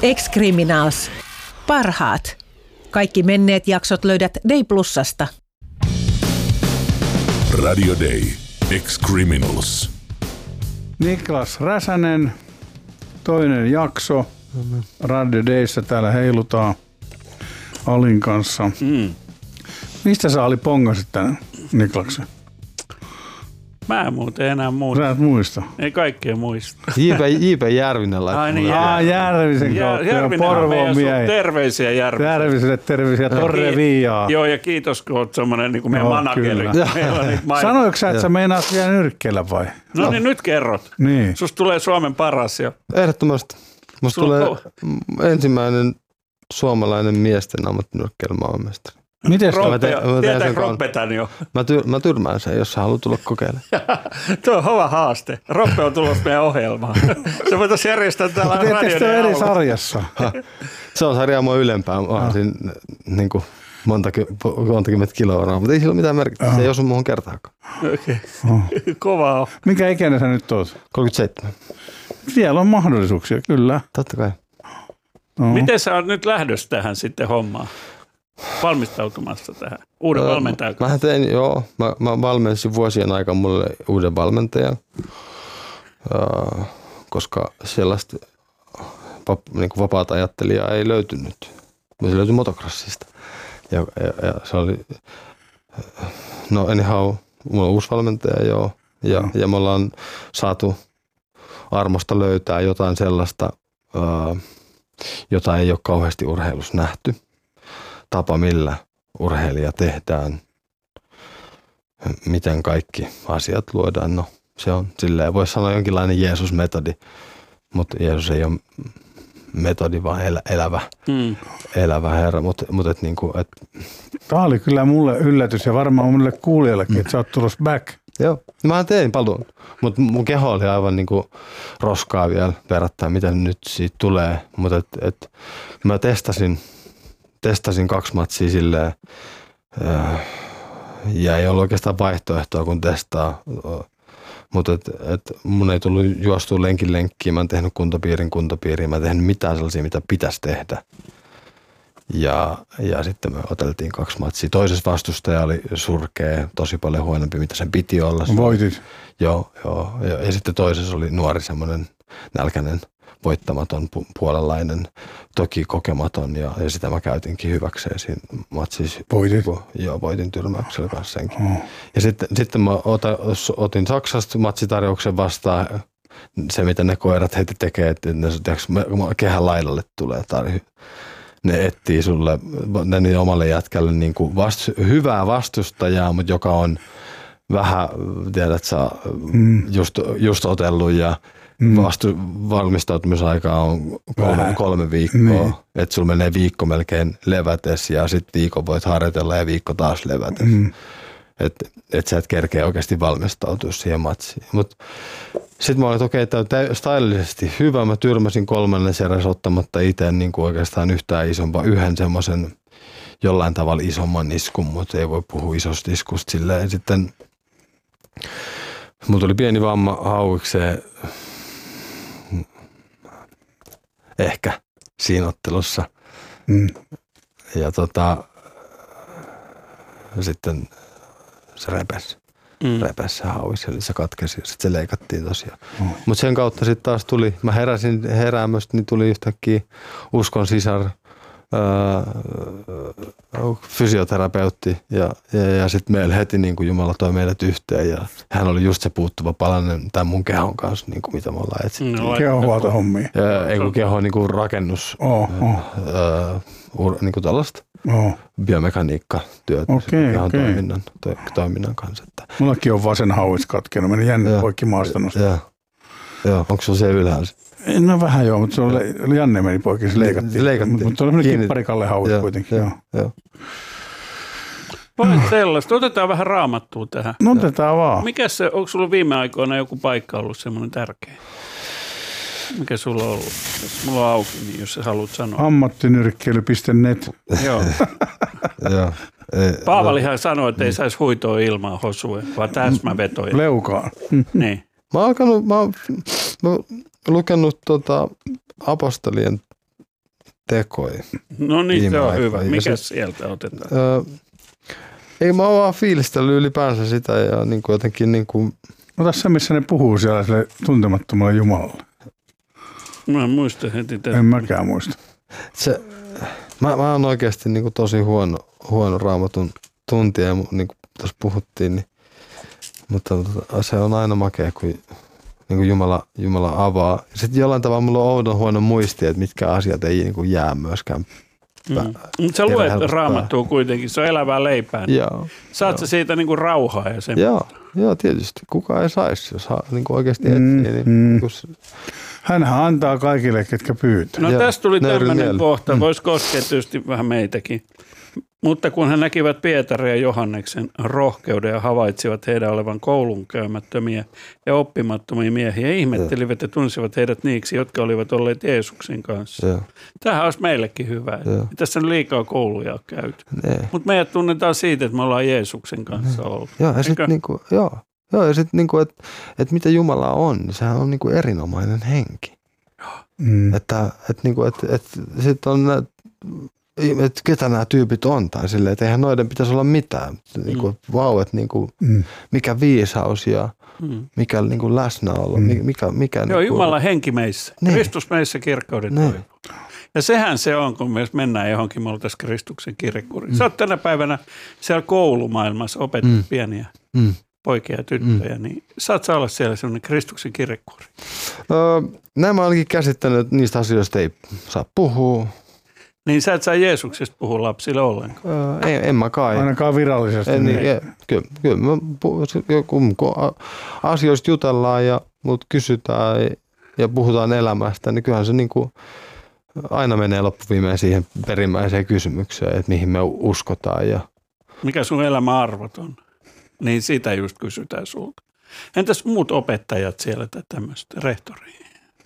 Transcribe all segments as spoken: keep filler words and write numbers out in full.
Ex-Criminals. Parhaat. Kaikki menneet jaksot löydät Day Plusasta. Radio Day. Ex-Criminals. Niklas Räsänen, toinen jakso. Radio Dayssä täällä heilutaan Alin kanssa. Mm. Mistä sä Ali pongasit tänään, Niklaksen? Mä en muuten enää muista. Sä et muista? Ei kaikkea muista. J P Järvinen laittoi. Ai niin, Aa, Järvisen kautta. Järvinenhän on meidän sun terveisiä Järviselle. Järviselle terveisiä, Torre Viaa. Joo, ja kiitos, kun oot semmoinen niin kuin meidän Joo, manageri. Sanoitko sä, että sä meinaat vielä nyrkkeellä vai? No, no niin, nyt kerrot. Niin. Susta tulee Suomen paras jo. Ehdottomasti. Musta Sulla tulee ko- ensimmäinen suomalainen miesten ammattinyrkkeilyn maailmanmestari. Miten sitä? Mä teen- mä teen Tietääkö sen Roppe tän jo? Mä, tyr- mä tyrmään sen, jos sä haluat tulla kokeilemaan. Tuo on kova haaste. Roppe on tulossa meidän ohjelmaan. Se voitaisiin järjestää täällä Teettekö te radioiden eri alla. sarjassa? Se on sarjaa mua ylempää. Mä oon siinä niin kuin monta, monta kymmentä kiloa, mutta ei sillä ole mitään merkitystä. Se ei osu muuhun kertaakaan. Okei. Kova on. Mikä ikäinen sä nyt oot? kolmekymmentäseitsemän. Vielä on mahdollisuuksia, kyllä. Totta kai. No. Miten sä oot nyt lähdössä tähän sitten hommaan? Valmistautumassa tähän uuden Öö, valmentajan? Mähän tein, joo. Mä, mä valmensin vuosien aikana mulle uuden valmentajan, öö, koska sellaista vap, niin kuin vapaata ajattelijaa ei löytynyt. Se löytyi motocrossista. Ja, ja, ja se oli, no anyhow, mulla on uusi valmentaja, joo. Ja, mm. ja me ollaan saatu armosta löytää jotain sellaista, öö, jota ei ole kauheasti urheilussa nähty. Tapa, millä urheilija tehdään, miten kaikki asiat luodaan. No, se on silleen, voisi sanoa jonkinlainen Jeesus-metodi, mutta Jeesus ei ole metodi, vaan elä, elävä, mm. elävä herra. Mut, mut et niinku, et... Tämä oli kyllä mulle yllätys ja varmaan mulle kuulijallekin, että sä oot tulossa back. Joo, mä tein paljon, mutta mun keho oli aivan niinku roskaa vielä verrattain, mitä nyt siitä tulee. Mutta et, et, mä testasin, testasin kaksi matsia silleen, ja ei ollut oikeastaan vaihtoehtoa kun testaa. Mutta et, et mun ei tullut juostua lenkin lenkkiin, mä en tehnyt kuntopiirin kuntopiiriin, mä en tehnyt mitään sellaisia, mitä pitäisi tehdä. Ja, ja sitten me oteltiin kaksi matsia. Toisessa vastustaja oli surkea, tosi paljon huonompi, mitä sen piti olla. Voitit. Joo, joo. Ja, ja sitten toisessa oli nuori semmoinen nälkäinen, voittamaton, pu- puolenlainen, toki kokematon. Ja, ja sitä mä käytinkin hyväkseen siinä matsissa. Voitit? Joo, voitin tyrmäyksellä kanssa senkin. Oh. Ja sitten, sitten mä ota, otin Saksasta matsitarjouksen vastaan. Se, mitä ne koirat heti tekee, että ne tiiäks, kehän laidalle tulee tarjoa. Ne etsii sulle, ne niin omalle jätkälle niin kuin vastu, hyvää vastustajaa, mutta joka on vähän, tiedät sä, mm. just, just otellut ja mm. vastu, valmistautumisaika on kolme, kolme viikkoa. Mm. Että sulla menee viikko melkein levätes ja sitten viikon voit harjoitella ja viikko taas levätes. Mm. Että et sä et kerkeä oikeasti valmistautua siihen matsiin. Mutta sitten mä olin, että okei, okay, tämä on stylisesti hyvä. Mä tyrmäsin kolmannessa erässä ottamatta itse niin kuin oikeastaan yhtään isompaa, yhden semmoisen jollain tavalla isomman iskun, mutta ei voi puhua isosta iskusta silleen. Sitten mulla tuli pieni vamma hauikseen ehkä siinä ottelussa. Mm. Ja tota, sitten se repesi. Mm. Repesi se hauis, eli se katkesi ja sitten se leikattiin tosiaan. Mm. Mutta sen kautta sitten taas tuli, mä heräsin heräämöstä, niin tuli yhtäkkiä uskon sisar, ää, fysioterapeutti ja, ja, ja sitten meillä heti niin kuin Jumala toi meidät yhteen ja hän oli just se puuttuva palanen tämän mun kehon kanssa, niin kuin mitä me ollaan etsitty. No, kehohuolto hommia. Ei kun keho niin kuin rakennus, oh, oh. Ää, ur, niin kuin tällaista. Oh. Biomekaniikkatyötä okay, kehon okay. toiminnan, to, toiminnan kanssa. Että. Mullakin on vasen hauis katkenut, meni Janne poikki maastanut. Joo, joo. Onko sulla se ylhäällä? No vähän joo, mutta se oli, Janne meni poikki, se leikattiin. leikattiin. Mutta se oli semmoinen kipparikalle hauis joo, kuitenkin. Joo, joo. Vai sellaista. Otetaan vähän raamattua tähän. No otetaan vaan. Mikäs se, onko sulla viime aikoina joku paikka ollut semmoinen tärkeä? Mikä sulla on ollut? Jos mulla on auki, niin jos sä haluat sanoa. Ammattinyrkkeily piste net. Joo. Joo. Paavalihan sanoi, että ei saisi huitoa ilman hosua, vaan täsmävetoja. Leukaan. Niin. Mä oon alkanut, mä oon, mä oon lukenut tota apostolien tekoja. No niin, se on aikoina. hyvä. Mikä sit, sieltä otetaan? Öö, ei mä oon vaan fiilistellyt ylipäänsä sitä ja niin kuin jotenkin niin kuin... Ota se, missä ne puhuu siellä sille tuntemattomalle Jumalalle. Mä en muista heti tätä. En mäkään muista. Se, mä, mä oon oikeasti niin kuin tosi huono, huono raamatun tuntija, niin kuin tuossa puhuttiin, niin, mutta se on aina makea, kun niin kuin Jumala, Jumala avaa. Sitten jollain tavalla mulla on oudon huono muisti, että mitkä asiat ei niin kuin jää myöskään. Mm. Sä luet raamattua kuitenkin, se on elävää leipää. Joo. Saat sä siitä niin kuin rauhaa ja sen? Joo, joo, tietysti. Kukaan ei saisi, jos niin kuin oikeasti etsii. Mm, niin, mm. niin kuin... Hänhän antaa kaikille, ketkä pyytää. No joo, tästä tuli tämmöinen mieli. kohta, voisi koskea tietysti vähän meitäkin. Mutta kun he näkivät Pietarin ja Johanneksen rohkeuden ja havaitsivat heidän olevan koulun käymättömiä ja oppimattomia miehiä, ihmettelivät ja tunsivat heidät niiksi, jotka olivat olleet Jeesuksen kanssa. Joo. Tämähän olisi meillekin hyvä. Tässä on liikaa kouluja on käyty. Mutta meidät tunnetaan siitä, että me ollaan Jeesuksen kanssa ne. ollut. Joo, ja sitten niinku, joo. Joo, ja sitten niinku, että et mitä Jumala on, niin sehän on niinku erinomainen henki. Mm. Että et, niinku, et, et, sitten on että ketä nämä tyypit on, tai silleen, että eihän noiden pitäisi olla mitään. Niin kuin, mm. vau, että niin kuin, mm. mikä viisaus ja mm. mikä niin kuin läsnäolo. Mm. Mikä, mikä, Joo, niin kuin, Jumalan henki meissä. Ne. Kristus meissä kirkkauden toivo. Ja sehän se on, kun me mennään johonkin, me oltaisiin Kristuksen kirjekuuriin. Mm. Sä oot tänä päivänä siellä koulumaailmassa opetat mm. pieniä mm. poikia ja tyttöjä, mm. niin saat sä olla siellä sellainen Kristuksen kirjekuuri. Öö, nämä olenkin käsittänyt, että niistä asioista ei saa puhua. Niin sä et saa Jeesuksesta puhua lapsille ollenkaan. Öö, en, en mä kai. Ainakaan virallisesti. En, niin, ei. Kyllä, kyllä mä puhun, kun asioista jutellaan ja mut kysytään ja puhutaan elämästä, niin kyllähän se niin kuin aina menee loppuviimeen siihen perimmäiseen kysymykseen, että mihin me uskotaan. Ja... Mikä sun elämäarvot on? Niin sitä just kysytään sulta. Entäs muut opettajat siellä tai tämmöistä, rehtoria?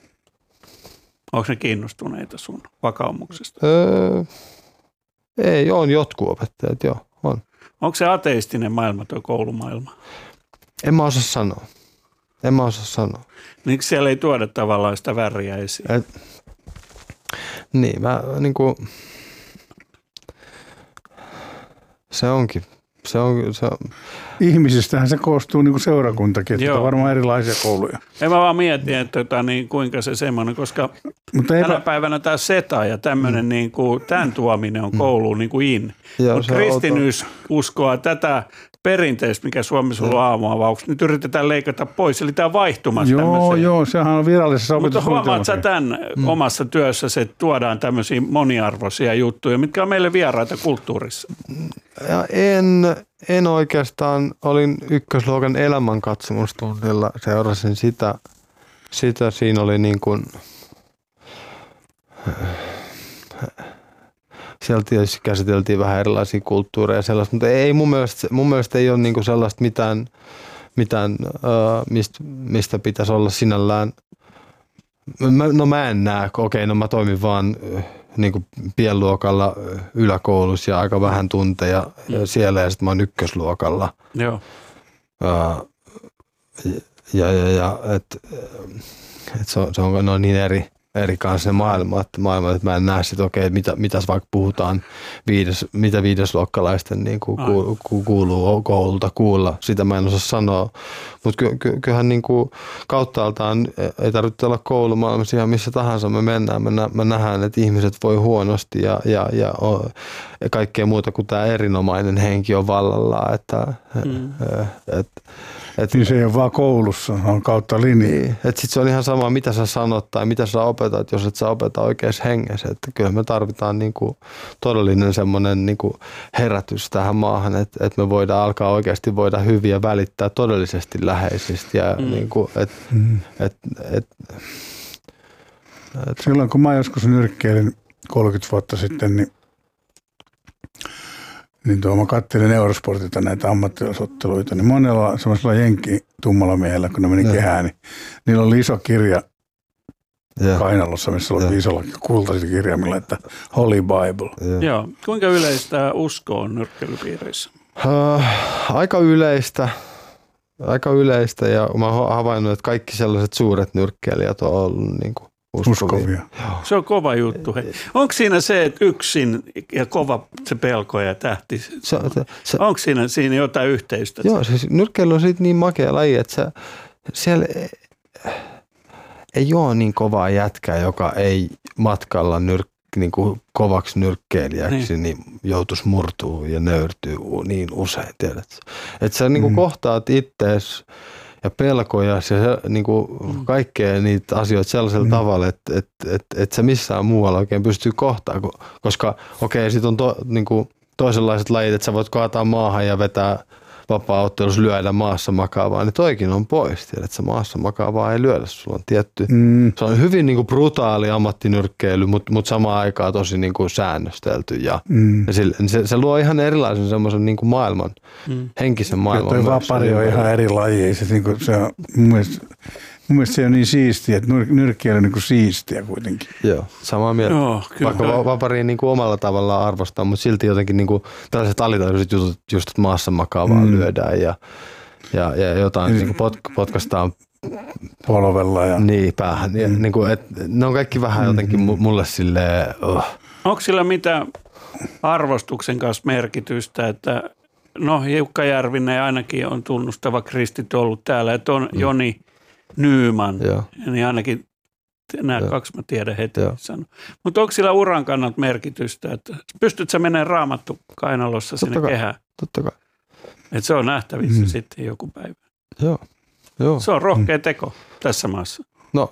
Onko ne kiinnostuneita sun vakaumuksesta? Öö, ei, on jotkut opettajat, joo, on. Onko se ateistinen maailma tuo koulumaailma? En mä osaa sanoa. En mä osaa sanoa. Niin siellä ei tuoda tavallaan sitä väriä esiin? Et, niin, mä niin kuin, se onkin. Se on, se on. Ihmisistähän se koostuu niin kuin seurakuntakin, että on varmaan erilaisia kouluja. En mä vaan mietin, että tota, niin, kuinka se semmoinen, koska Mutta tänä eipä... päivänä tämä seta ja tämmöinen mm. niin kuin, tämän tuominen on kouluun niin kuin in. Mutta kristinnyys uskoa tätä perinteistä, mikä Suomessa on aamuavauksessa, nyt yritetään leikata pois. Eli tämä on vaihtumassa joo, tämmöiseen. Joo, sehän on virallisessa opetussuunnitelmassa. Mutta huomaat sä tämän mm. omassa työssä, että tuodaan tämmöisiä moniarvoisia juttuja, mitkä on meille vieraita kulttuurissa? Ja en, en oikeastaan, olin ykkösluokan elämänkatsomustunnilla, seurasin sitä, sitä siinä oli niin kuin, siellä tietysti käsiteltiin vähän erilaisia kulttuureja ja sellaista, mutta ei mun mielestä, mun mielestä ei ole niin kuin sellaista mitään, mitään mistä, mistä pitäisi olla sinällään, mä, no mä en näe, okei, no mä toimin vaan niin kuin pienluokalla yläkoulussa ja aika vähän tunteja mm. siellä ja sitten mä oon ykkösluokalla. Joo. Uh, ja, ja, ja että et se on, se on no niin eri, eri kanssa maailma, että, maailma, että mä en näe sitten, okei, mitä, mitäs vaikka puhutaan, viides, mitä viidesluokkalaisten niin kuin ku, ku, kuuluu koululta kuulla, sitä mä en osaa sanoa. Mutta ky, ky, kyllähän niin kuin kauttaaltaan ei tarvitse olla koulumaailmassa ihan missä tahansa me mennään. Me, nä, me nähdään, että ihmiset voi huonosti ja, ja, ja, ja kaikkea muuta kuin tämä erinomainen henki on vallalla. Että, mm. et, et, niin se ei ole vaan koulussa, on kautta linjaa. Niin, että sitten se on ihan sama, mitä sä sanot tai mitä sä opetat, jos et sä opeta oikeassa hengessä. Että kyllä me tarvitaan niin kuin todellinen semmoinen niin kuin herätys tähän maahan, että, että me voidaan alkaa oikeasti voida hyviä välittää todellisesti läheisistä. Ja mm. niin kuin, et, mm. et, et, et. Silloin kun mä joskus nyrkkeilin kolmekymmentä vuotta sitten, niin niin tuo, mä katselin Eurosportilta näitä ammattilaisotteluita, niin monella semmoisella jenki tummalla miehellä, kun ne meni ja. kehään, niin niillä oli iso kirja ja. kainalossa, missä oli isolla kultaisilla kirjaimilla, että Holy Bible. Ja. Joo. Kuinka yleistä usko on nyrkkeilypiireissä? Uh, aika yleistä. Aika yleistä ja mä oon havainnut, että kaikki sellaiset suuret nyrkkeilijät on ollut niin kuin uskovia. uskovia. Se on kova juttu. Hei. Onko siinä se, että yksin ja kova se pelko ja tähti? Se, se, Onko siinä, siinä jotain yhteistä? Joo, siis nyrkkeily on siitä niin makea laji, että se, siellä ei ole niin kovaa jätkää, joka ei matkalla nyrk, niin kuin kovaksi nyrkkeilijäksi, niin, niin joutuisi murtuu ja nöyrtyy niin usein, tiedätkö? Että sä niin kuin mm. kohtaat ittees ja pelkoja ja se, niin kuin mm. kaikkea niitä asioita sellaisella mm. tavalla, että et, et, et sä missään muualla oikein pystyy kohtaamaan, koska okei, okay, sit on to, niin kuin toisenlaiset lajit, että sä voit kaataa maahan ja vetää vapaa-ottelussa lyödä maassa makaavaa, niin toikin on pois. Tiedät, että se maassa makaavaa ei lyödä. Sulla on tietty. Mm. Se on hyvin niin kuin brutaali ammattinyrkkeily, mutta mut samaan aikaan tosi niin kuin säännöstelty. Ja, mm. ja sille, se, se luo ihan erilaisen semmoisen niin kuin maailman, mm. henkisen maailman. Ja toi vapari on ihan eri laji. Se, niin kuin, se on mun mielestä, mun mielestä se on niin siistiä, että nyrkkeily on niin kuin siistiä kuitenkin. Joo, samaa mieltä. Joo, vaikka vapariin niin kuin omalla tavallaan arvostaa, mutta silti jotenkin niin kuin tällaiset alitajuiset jutut, just että maassa makaavaa mm. lyödään ja, ja, ja jotain niin kuin pot, potkastaan polvella. Ja. Niin, päähän. Ja, mm. niin kuin, et, ne on kaikki vähän jotenkin mulle silleen... Oh. Onko sillä mitään arvostuksen kanssa merkitystä, että no Jukka Järvinen ainakin on tunnustava kristit ollut täällä, että on mm. Joni Nyman, Joo. niin ainakin nämä Joo. kaksi mä tiedän heti sanoa. Mutta onko sillä uran kannalta merkitystä, että pystytkö sä menemään Raamattu kainalossa totta sinne kai. kehään? Totta kai. Että se on nähtävissä mm. sitten joku päivä. Joo. Joo. Se on rohkea teko tässä maassa. No.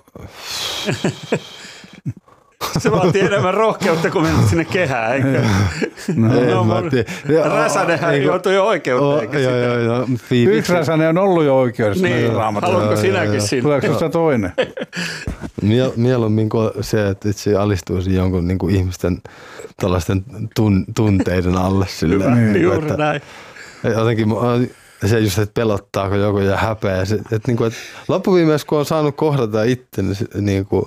Se vaatii enemmän rohkeutta, kun mennä sinne kehään, eikö? No, no, no Räsänenhän joutui jo oikeuteen. Oh, joo, joo, joo. Yksi Räsänen on ollut jo oikeudessa. Niin, haluatko sinäkin sinne? Tuleeko sitä toinen? Miel, mieluummin kuin se, että itse alistuisi jonkun niin kuin ihmisten tällaisten tun, tunteiden alle. Sillä, niin, juuri että, näin. Jotenkin se just, että pelottaako joku ja häpeä. Se, että, niin kuin, että loppuviimeessä, kun on saanut kohdata itse, niin kuin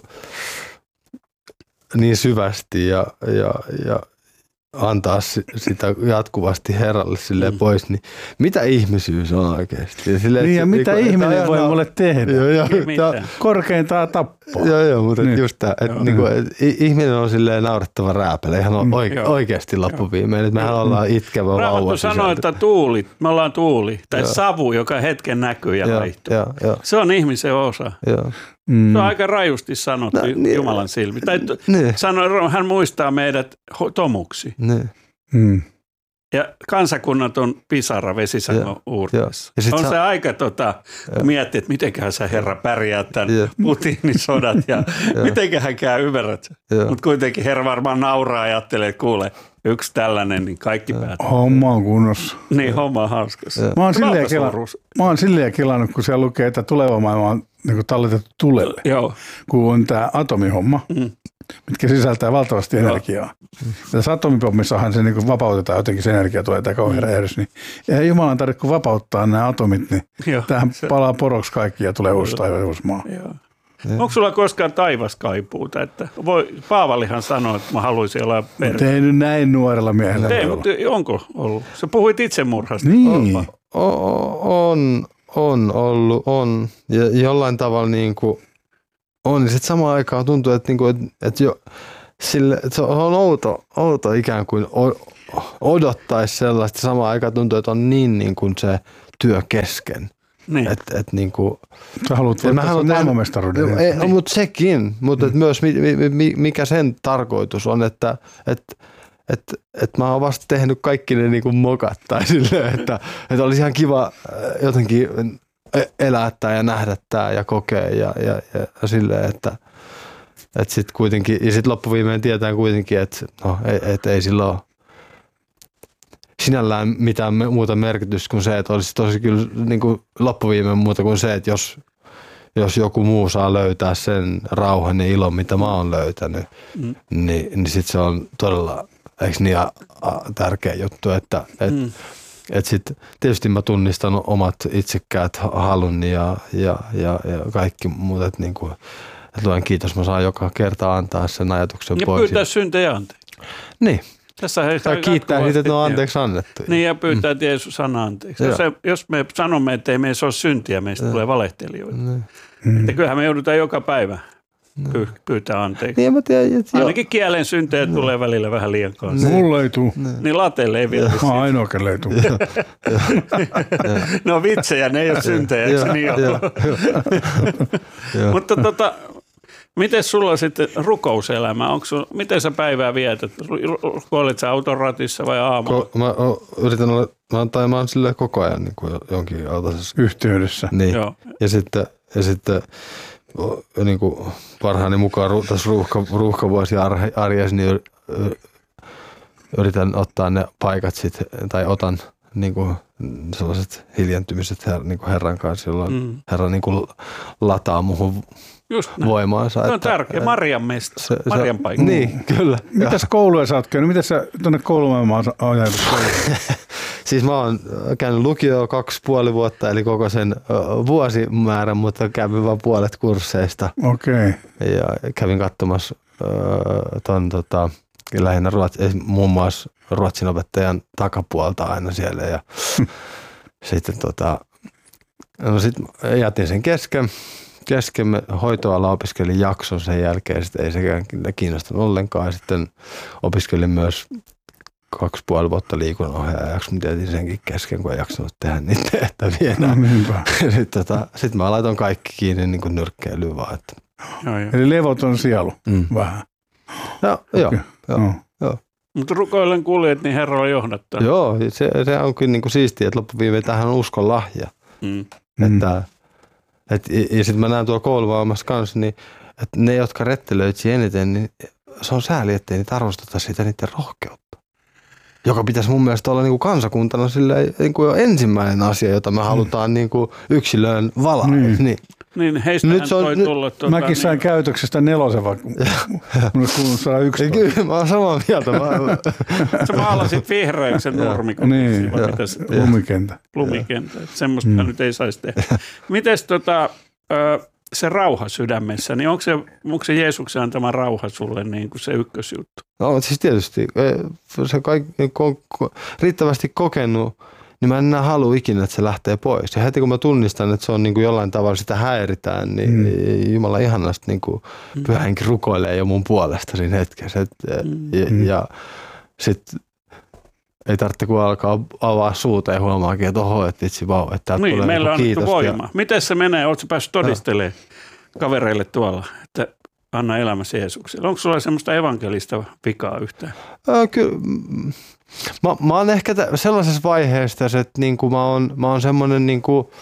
niin syvästi ja, ja, ja antaa sitä jatkuvasti Herralle silleen mm. pois, niin mitä ihmisyys on oikeasti? Silleen, niin ja mitä niin, ihminen voi mulle tehdä? Joo, joo, ta, korkeintaan tappaa. Joo, joo, mutta niin. just tämä, että niinku, et, ihminen on silleen naurettava rääpele, ihan mm. oike, oikeasti loppuviimein. Mehän ollaan itkevä vauva. Raamattu sanoo, että tuuli, me ollaan tuuli, tai joo. savu, joka hetken näkyy ja vaihtuu. Se on ihmisen osa. Joo. Mm. Se on aika rajusti sanottu no, niin, Jumalan silmi. Tai niin. sanoi, hän muistaa meidät tomuksi. Niin. Mm. Ja kansakunnat on pisara vesisangon uurteessa. On se aika tota, miettiä, että mitenköhän sä Herra pärjää tämän ja. Putinin sodat ja mitenköhän käy, ymmärrät. Mutta kuitenkin Herra varmaan nauraa ja ajattelee, että kuule, yksi tällainen, niin kaikki päättyy. Homma on kunnossa. Niin, homma on hauskassa. Mä oon silleen, kela, mä oon silleen kelannut, kun siellä lukee, että tuleva maailma on niin talletettu tulelle, Joo. kun on tämä atomihomma, mm. mitkä sisältää valtavasti Joo. energiaa. Mm. Tässä atomipommissahan se niin vapautetaan jotenkin, se energia tulee tämä kauhean räjähdys, niin eihän Jumalan tarvitse kun vapauttaa nämä atomit, niin Joo, tämähän se palaa poroksi kaikki ja tulee uusi taivas ja uusi maa. Joo. Onko sulla koskaan taivaskaipuuta? Että voi, Paavalihan sanoi, että mä haluaisin olla perhe. Ei nyt näin nuorella miehellä. Ei, mutta onko ollut? Sä puhuit itsemurhasta. Niin. O- on, on ollut, on. Ja jollain tavalla niin kuin on. Sitten samaan aikaan tuntuu, että, niin kuin, että, että, jo, sille, että se on outo, outo ikään kuin odottaisi sellaista. Samaan aikaan tuntuu, että on niin, niin kuin se työ kesken. Niin. Et, et niinku, sä haluat voittaa maailmanmestaruuden. Niin. Mutta sekin, mutta mm. myös mi, mi, mikä sen tarkoitus on, että et, et, et mä oon vasta tehnyt kaikki ne niinku mokat tai silleen, että et olisi ihan kiva jotenkin elää tää ja nähdä tää ja kokea ja, ja, ja silleen, että et sit kuitenkin, ja sit loppuviimein tietää kuitenkin, että no, et, et ei sillä ole sinällään mitään muuta merkitystä kuin se, että olisi tosi kyllä niin kuin loppuviimein muuta kuin se, että jos, jos joku muu saa löytää sen rauhan ja ilon, mitä mä oon löytänyt, mm. niin, niin sitten se on todella, eikö niin, a, a, tärkeä juttu, että et, mm. et sit, tietysti mä tunnistan omat itsekkäät haluni ja, ja, ja, ja kaikki muut, että niin kuin, et luen kiitos, mä saan joka kerta antaa sen ajatuksen ja pois. Ja pyytää syntejä anteeksi. Niin. Tässä tai kiittää siitä, että ne on anteeksi annettu. Niin, ja pyytää, että Jeesus sana anteeksi. Jos, se, jos me sanomme, että ei meissä ole syntiä, meistä mm. tulee valehtelijoita. Mm. Että kyllähän me joudutaan joka päivä py, pyytää anteeksi. Niin, mä tiedän, että ainakin kielen syntejä no. tulee välillä vähän liian kanssa. Mulla ei tule. Niin lateille ei vielä. Mä oon ainoa, kelle ei tule. No vitsejä, ne ei ole syntejä, eikö niin ole? Mutta tota, miten sulla sitten rukouselämä? Onko sun, miten sä päivää vietät? Rukoilet sä auton ratissa vai aamulla? Ko, mä yritän olla, mä, tai mä oon silleen koko ajan niin kuin jonkin autosessa. Yhteydessä. Niin. Ja sitten, ja sitten niin kuin parhaani mukaan tässä ruuhka, ruuhkavuosi arjessa, niin yritän ottaa ne paikat sitten, tai otan niin kuin sellaiset hiljentymiset her, niin kuin Herran kanssa, jolloin mm. Herra niin kuin lataa muuhun voimaansa. Se on tärkeä. Marjan mesta. Se, Marjan paikka. Niin, kyllä. Mitäs kouluja sä oot käynyt? Miten sä tuonne koulumaailmaan ajaudut? Siis mä oon käynyt lukioon kaksi puoli vuotta, eli koko sen vuosimäärän, mutta kävin vaan puolet kursseista. Okei. Okay. Ja kävin katsomassa ton tota, lähinnä ruotsi, muun muassa ruotsin opettajan takapuolta aina siellä. Ja sitten tota, no sit jätin sen kesken. Kesken hoitoala opiskelin jakson sen jälkeen, sitten ei sekään kiinnostanut ollenkaan. Sitten opiskelin myös kaksi puoli vuotta liikunnanohjaajaksi, mutta jätin senkin kesken, kun ei jaksanut tehdä niitä tehtäviä. No niinpä. Sitten tota, sit mä laitoin kaikki kiinni niin kuin nyrkkeilyyn vaan. Että. Joo, joo. Eli levoton sielu mm. vähän. No, okay. joo, joo, no. joo. Mutta rukoilen kuljet, niin Herra johdattaa. Joo, se, se onkin niin kuin siistiä, että loppuviimeen tähän on uskon lahja. Mm. Että, et, ja sitten mä näen tuolla koulumaailmassa kanssa, niin että ne, jotka rettelöitsi eniten, niin se on sääli, ettei niitä arvosteta sitä niiden rohkeutta. Joka pitäisi mun mielestä olla niin kuin kansakuntana silleen, niin kuin jo ensimmäinen asia, jota me halutaan niin kuin yksilöön valaa. Niin. Niin. Niin heistähän nyt toi nyt, tulla. Tuota, mäkin sain niin. käytöksestä nelosen, vaikka mun kuuluu saa yksi. Kyllä, mä oon samaa mieltä. Sä maalasit vihreäksi sen nurmikon. Niin, lumikentä. Lumikentä, semmoista mm. nyt ei saisi tehdä. Mites tota, se rauha sydämessä, niin onko se, onko se Jeesuksen antama rauha sulle niin kuin se ykkösjuttu? No siis tietysti, se kaikki, riittävästi kokenut, niin mä en enää halua ikinä, että se lähtee pois. Ja heti kun mä tunnistan, että se on niin kuin jollain tavalla sitä häiritään, niin mm. Jumala ihanasti niin kuin mm. Pyhä Henki rukoilee jo mun puolesta siinä hetkessä. Et, mm. Ja, ja sitten ei tarvitse kun alkaa avaa suuta ja huomaakin, että oho, että itse vau, että täältä niin, tulee meillä on kiitos. Voima. Ja... Miten se menee? Oletko päässyt todistelemaan no. kavereille tuolla, että anna elämäsi Jeesukselle? Onko sulla semmoista evankelista vikaa yhtään? Äh, kyllä. Mä, mä oon ehkä sellaisessa vaiheessa, että niinku mä oon, mä oon semmoinen niinku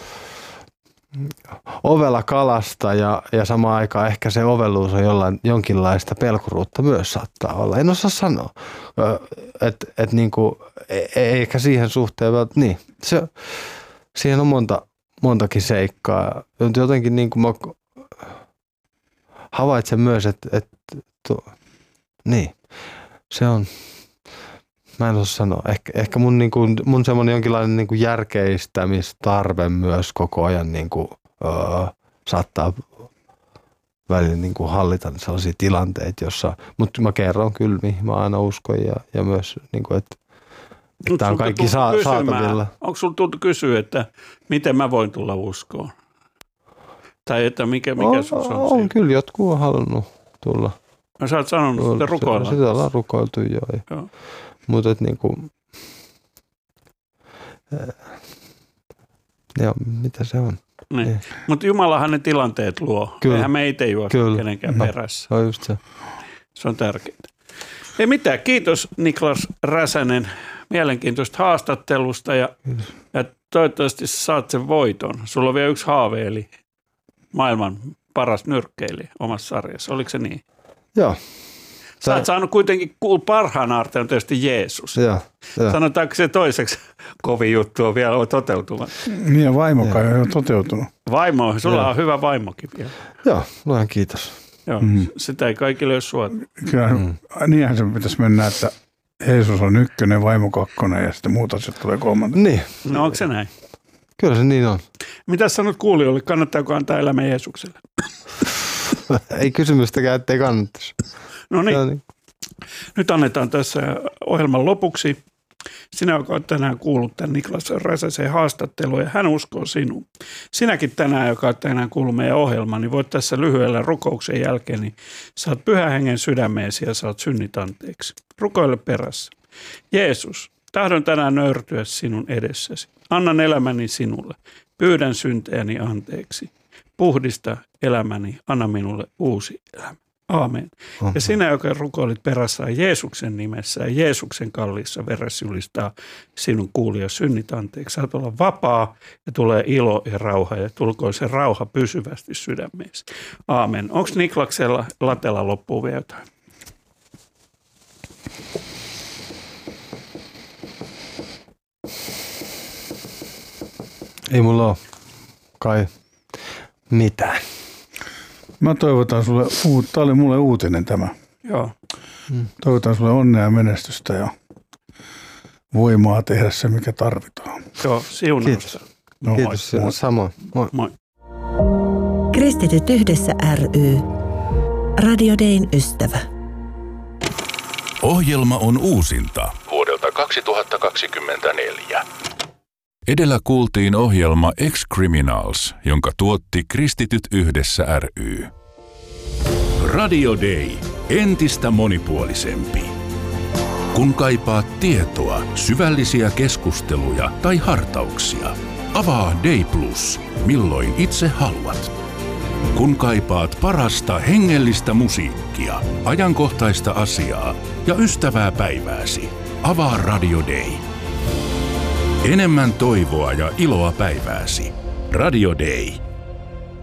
ovela kalasta ja, ja samaan aikaan ehkä se oveluus on jollain, jonkinlaista pelkuruutta myös saattaa olla. En osaa sanoa. Että et niinku, eikä siihen suhteen, niin, se, siihen on monta, montakin seikkaa. Jotenkin niinku mä havaitsen myös, että et, niin, se on... Mä en osaa sanoa. Ehkä, ehkä mun, niin kuin, mun semmoinen jonkinlainen niin kuin järkeistämistarve myös koko ajan niin kuin, öö, saattaa välillä niin kuin hallita sellaisia tilanteita, jossa, mutta mä kerron kyllä, mihin mä aina uskon ja, ja myös, niin kuin, että, että tämä on kaikki saa, saatavilla. Onko sulla tultu kysyä, että miten mä voin tulla uskoon? Tai että mikä, mikä on, sun on On siinä? Kyllä, jotkut on halunnut tulla. No sä oot sanonut, että rukoillaan. Sitä ollaan rukoiltu jo. joo. Mutta että niinku, joo, mitä se on? Niin. Mutta Jumalahan ne tilanteet luo. Kyllä. Eihän me itse juosta kenenkään no. perässä. No just se. Se on tärkeää. Ei mitään. Kiitos Niklas Räsänen mielenkiintoista haastattelusta ja, ja toivottavasti saat sen voiton. Sulla on vielä yksi haave, eli maailman paras nyrkkeilijä omassa sarjassa. Oliko se niin? Joo. Sä oot saanut kuitenkin kuulla parhaan aarteen on tietysti Jeesus. Joo, jo. Sanotaanko se toiseksi kovin juttu on vielä toteutumaan? Niin ja vaimokaan ei ole toteutunut. Vaimo, sulla Joo. on hyvä vaimokin vielä. Joo, luojan kiitos. Joo, mm. sitä ei kaikille ole suotu. Kyllä, mm. niinhän se pitäisi mennä, että Jeesus on ykkönen, vaimo kakkonen ja sitten muut asiat tulee kolmanteen. Niin. No onko se näin? Kyllä se niin on. Mitä sanot kuulijoille? Kannattaako antaa elämä Jeesukselle? Ei kysymystäkään, ettei kannattaisi. No niin. Nyt annetaan tässä ohjelman lopuksi Sinä, joka olet tänään kuullut tämän Niklas Räsäsen haastattelun ja hän uskoo sinuun. Sinäkin tänään, joka olet tänään kuullut meidän ohjelman, niin voit tässä lyhyellä rukouksen jälkeen, niin saat Pyhän Hengen sydämeesi ja saat synnit anteeksi. Rukoile perässä. Jeesus, tahdon tänään nöyrtyä sinun edessäsi. Annan elämäni sinulle. Pyydän syntejäni anteeksi. Puhdista elämäni, anna minulle uusi elämä. Aamen. Uh-huh. Ja sinä, joka rukoilit perässä Jeesuksen nimessä ja Jeesuksen kalliissa veressä julistaa sinun kuulija synnit anteeksi. Saat olla vapaa ja tulee ilo ja rauha ja tulkoon se rauha pysyvästi sydämeesi. Aamen. Onko Niklaksella latella loppuu vielä jotain? Ei mulla ole kai mitään. Mä toivotan sulle, tämä oli mulle uutinen tämä. Joo. Toivotan sulle onnea ja menestystä ja voimaa tehdä se, mikä tarvitaan. Joo, siunausta. No, kiitos, moi. Samoin. Moi. Moi. Kristityt yhdessä ry. Radio Dayn ystävä. Ohjelma on uusinta vuodelta kaksituhattakaksikymmentäneljä. Edellä kuultiin ohjelma Ex-Criminals, jonka tuotti Kristityt yhdessä ry. Radio Day. Entistä monipuolisempi. Kun kaipaat tietoa, syvällisiä keskusteluja tai hartauksia, avaa Day Plus, milloin itse haluat. Kun kaipaat parasta hengellistä musiikkia, ajankohtaista asiaa ja ystävää päivääsi, avaa Radio Day. Enemmän toivoa ja iloa päivääsi. Radio Day.